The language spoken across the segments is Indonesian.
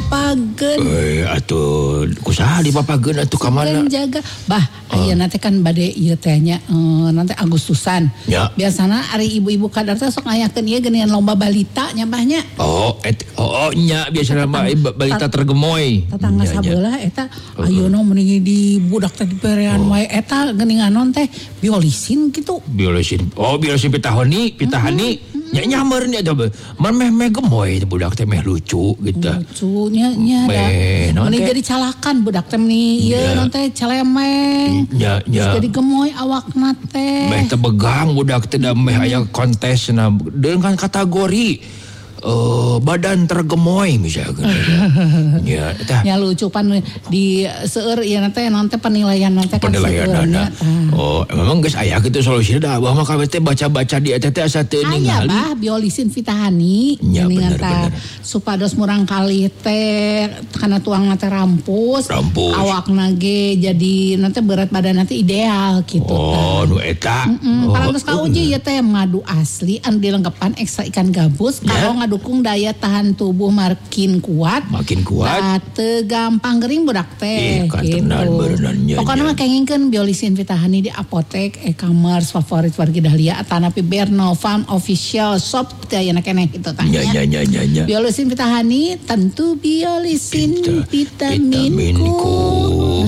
dipapageun. Atuh kusaha dipapageun atuh ka mana? Jaga. Bah, ayeuna teh kan bade ieu teh nya nanti Agustusan. Ya. Biasana ari ibu-ibu kadar teh sok ngayakeun ieu geuningan lomba balita nya bahnya. Nya biasana mah balita tergemoy. Tetangga sabelah eta ayeuna mending di budak teh diperean wae eta geuninganon teh biolisin gitu. Biolisin pitahani. Nya nyameureun nya coba. Man meh gemoy budak teh meh lucu gitu. Lucunya nya da. Mending jadi calakan budak teh meni ieu non teh celemeng. Nya. Jadi gemoy awakna teh. Meh teh begang budak teh da meh aya kontesna dengan kategori badan tergemoy misalkan. Ya, tah. Ya lucu pan di seueur ieu teh nanti penilaian nanti kan penilaianna. Memang geus aya kitu solusina da abah mah kabeh teh baca-baca di eta teh asa teu ningali. Aya bah biolisin vitahani geuningan tah supados murang kalih teh kana tuangna teh rampus. Awakna ge jadi nanti berat badan nanti ideal gitu tah. Nu eta. Parantos kauji ieu teh madu asli anu dilengkepan ekstra ikan gabus karo dukung daya tahan tubuh makin kuat. Teu gampang gering budak teh. Gitu. Pokoknya mah kengingkeun biolisin vitahani di apotek, e-commerce favorit wargi Dahlia atanapi Bernofarm official shop teh ayeuna keneh kitu tanya. Ya. Biolisin vitahani tentu biolisin vitaminku.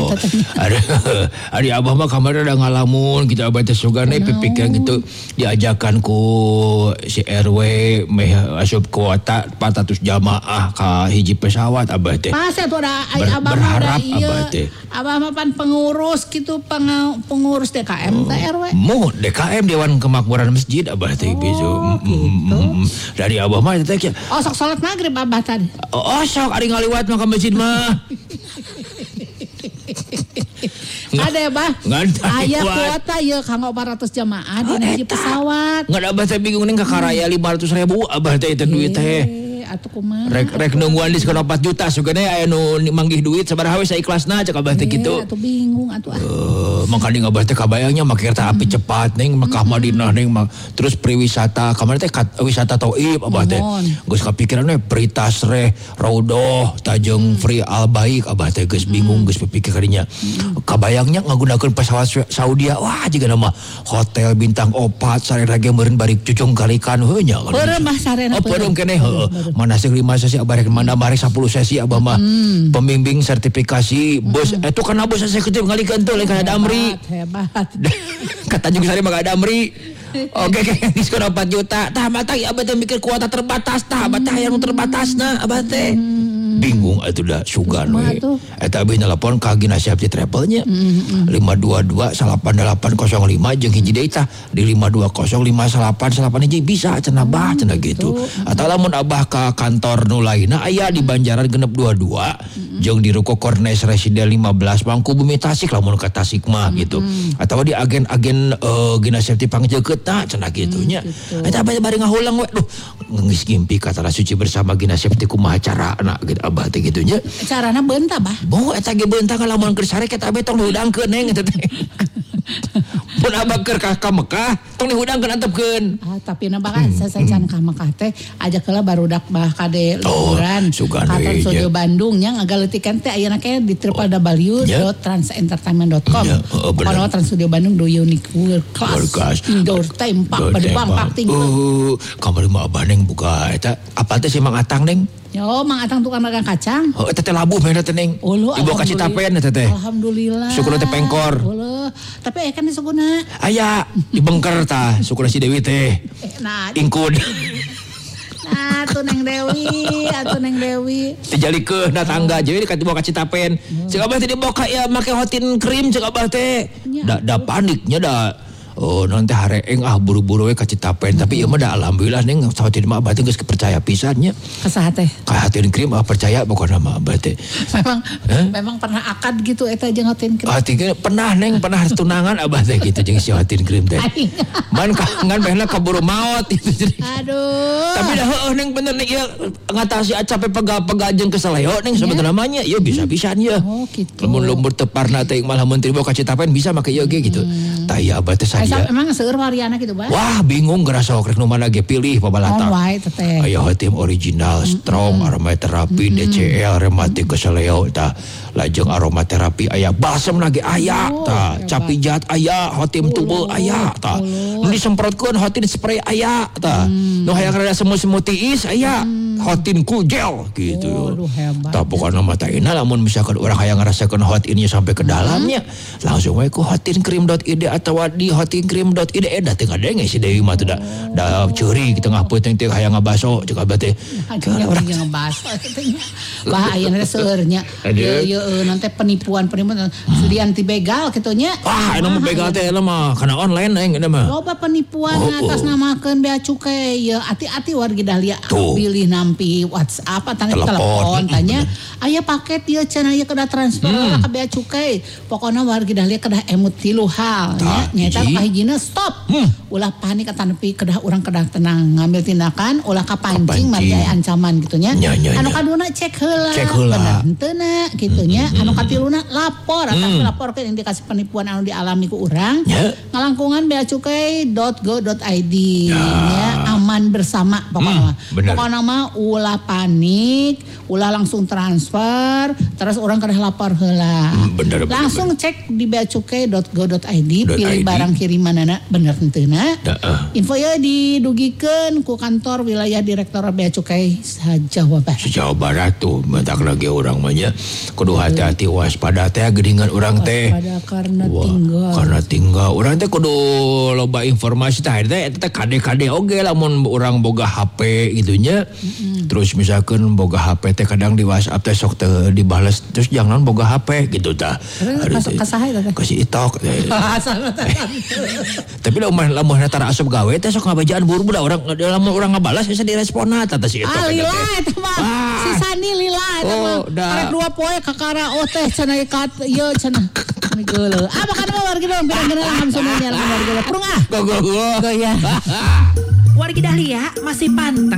Ari abah mah kamari ada ngalamun kita abah teh sugane pipikiran gitu diajakan ku si RW meh asup kuota 400 jamaah ka hiji pesawat abah teh. Pas atuh ada abah berharap abah teh. Abah mah pan pengurus gitu pengurus DKM teh RW. DKM Dewan Kemakmuran Masjid abah teh gitu. Dari abah mah teh sok salat magrib abah tadi. Sok ari ngaliwat mah ka masjid mah. Ada bah. Aya kuota ieu kanggo 400 jamaah di hiji pesawat. Ngan abah teh bingung ning kakaraya 500.000 abah teh eta duit teh. Atuh kumaha? Rek nungguan diskon 4 juta sugane aya nu manggih duit sabaraha we saikhlasna cek abah teh kitu. Atuh bingung atuh. Mangkali abah teh kabayangnya make kereta api cepat ning Mekah Madinah ning terus priwisata kamari teh wisata Thaif abah teh. Geus kapikiran we Pritas Reh Raudhah Tajeng Free Al-Baik abah teh geus bingung geus pipikir kadinya. Kabayangnya ngagunakeun pesawat Saudi wah jiga nama hotel bintang 4 sareng ge meureun bari cucung kalikan heuh nya. Peureum mah sarena. Peureum keneh heuh. Manasik 5 sesi abah rek mana mari 10 sesi abah mah. Pembimbing sertifikasi bos itu kana bos eksekutif ngalikeun teh lain kana Damri. Hebat. Kata Tanjung Sari mah ada Damri. Oke diskon 4 juta. Tah mah teh abah teh mikir kuota terbatas tah abah teh aya nu terbatasna abah teh. Bingung atuh da sugan we. Eta abis nelpon ka Gina Safety Travelnya. 522-9805 jeung hiji deui tah di 5205888 hiji bisa cenah bah cenah gitu. Atawa lamun abah ka kantor nu lainna aya di Banjaran genep 22 jeung di Ruko Kornes Residen 15 Mangku Bumi Tasik lamun ka Tasik mah gitu. Atawa di agen-agen Gina Safety pangjeukeut tah cenah kitu nya. Eta abah bari ngahulang we. Duh geus ngimpi ka Tanah Suci bersama Gina Safety kumaha carana gitu. Abah teh kitu nya. Carana beunta bah. Eta ge beunta ka lamun keur sare eta abah tong dihudangkeun neng eta teh. Mun abah keur ka Mekah tong dihudangkeun antepkeun. Tapi na bakal sasajan ka Mekah teh ajak heula barudak bah kade liburan. Kantor Studio Bandung nya ngagaleutikan teh ayeuna ke di www.transentertainment.com. Pokona Trans Studio Bandung do unique world class indoor theme park pada Bangpak tinggi. Kamari mah abah neng buka eta apa teh si Mang Atang neng? Yo, Mang Atang tukang dagang kacang. Eta teh labuh meh teh neng. Ibu ka Citapen eta teh. Alhamdulillah. Sukuna teh pengkor. Tapi kan di sukuna. Aya di Bengker tah sukuna si Dewi teh. Ingkud. Nah, atuh Neng Dewi. Dijalikeun na tangga jadi ka dibawa ka Citapen. Cek abah teh dibawa ka ya make hotin krim cek abah teh. Da paniknya da. Nanti hareeng buru-buru we ka Citapen tapi ieu mah da alhamdulillah neng saeutik mah abah teh geus kepercaya pisan nya. Kasaha teh? Ka hotin krim percaya pokona mah abah teh. Memang pernah akad gitu eta jeung hotin krim. Hotin pernah neng pernah tunangan abah teh gitu jeung si hotin krim teh. Man kangen behna kaburu maot itu jadi. Aduh. Tapi dah heuh neng bener nih ieu ngatasi capek pega jeung keseleo neng sebenarnya mah nya ieu bisa-bisaan ieu. Oh gitu. Lamun lembur teparna teh malah menteri bawa ka Citapen bisa make ieu ge gitu. Tah ieu abah teh Emang seueur variana gitu, Bah? Wah, bingung gerasa rek nu mana ge pilih pabalata. Wae teteh. Aya Hotim original, strong, aromaterapi, DCL, rematik keseleo tah. Lajeng aromaterapi aya balsam lagi aya tah. Capijat aya, Hotim tubuh aya tah. Nu disemprotkeun Hotim spray aya tah. Nu hayang rada semut-semut tiis aya. Hotin ku gel gitu. Tah pokona mah teh lamun misalkan urang hayang ngarasakeun Hotinnya sampai ke dalamnya, langsung we ku hotinkrim.id atau di hotinkrim.id da teu ngadenge si Dewi mah teh da ceuri di tengah peuting teh hayang ngabaso ceuk abah teh. Urang ngabaso teh. Bah ayeuna seurnya. Ye nanti penipuan sedian ti begal kitu nya. Ah, anu mah begal teh mah kana online aing eta mah. Loba penipuan atas namakeun bea cukai. Ye hati-hati wargi dahlia pilih nampi WhatsApp atau telepon tanya aya paket ieu cenah ieu kedah transfer ka bea cukai. Pokona wargi dahlia kedah emut 3 hal nya nyaeta kahijina stop. Ulah panik eta nepi kedah urang kedah tenang ngambil tindakan ulah kapancing mari aya ancaman kitu nya. Anu kaduna cek heula. Bener henteu na kitu nya. Anu katiluna lapor ataupun laporkeun indikasi penipuan anu dialami ku urang. Ngalangkungan beacukai.go.id nya aman bersama pokoknya. Pokoknya mah ulah panik, ulah langsung transfer, terus orang kedah lapor heula. Langsung cek di beacukai.go.id pilih barang kirimanana bener henteuna. Info ya didugikeun ku kantor wilayah Direktor Bea Cukai Jawa Barat. Jawa Barat tuh mentak lagi orang mah nya kudu hati-hati waspada teh geuningan urang teh. Karena tinggal urang teh kudu loba informasi teh eta kade-kade oge lamun urang boga HP gitu nya. Terus misalkan boga HP teh kadang di WhatsApp teh sok teh dibales terus jangan boga HP gitu tah. Kasaha teh? Kasih itok. Tapi lamun tara asup gawe teh sok ngabajaan buru-buru urang lamun urang ngabalas bisa diresponna tah si itok. Lila eta mah. Si Sani lila eta mah. Arek 2 poe kakara teh cenah ieu cenah. Ini geuleuh. Apa kan mah wargi dong pirang-pirang langsung nya wargi. Prung ah. Go ya. Wargi Dahlia masih pantang